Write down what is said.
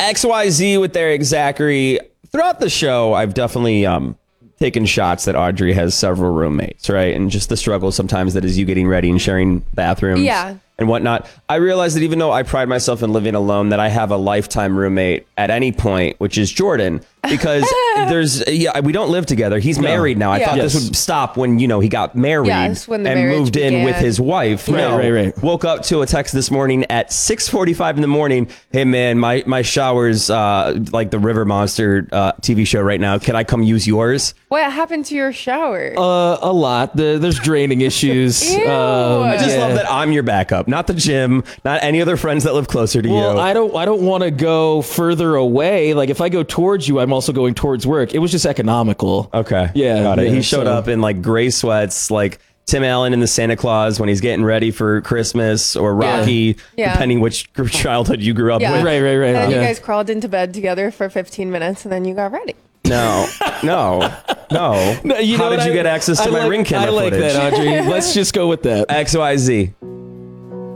XYZ with Eric Zachary. Throughout the show, I've definitely taken shots that Audrey has several roommates, right? And just the struggle sometimes that is you getting ready and sharing bathrooms and whatnot. I realized that even though I pride myself in living alone, that I have a lifetime roommate at any point, which is Jordan. Because we don't live together. He's married now. I thought this would stop when, he got married and moved in with his wife. Right. Woke up to a text this morning at 6:45 in the morning. Hey man, my shower's like the River Monster TV show right now. Can I come use yours? What happened to your shower? A lot. There's draining issues. I just love that I'm your backup, not the gym, not any other friends that live closer to you. I don't want to go further away. Like if I go towards you, I'm also going towards work. It was just economical. Okay. Yeah. Got it. He showed up in like gray sweats, like Tim Allen in the Santa Claus when he's getting ready for Christmas, or Rocky, depending which childhood you grew up with. Right. And then you guys crawled into bed together for 15 minutes and then you got ready. No. How did you get access to my ring camera footage? I like that, Audrey. Let's just go with that. XYZ.